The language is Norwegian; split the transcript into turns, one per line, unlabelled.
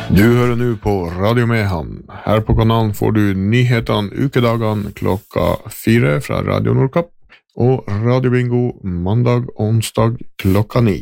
Du hører nå på Radio Mehamn. Her på kanalen får du nyhetene ukedagene klokka 4 fra Radio Nordkapp, og Radio Bingo mandag og onsdag klokka 9.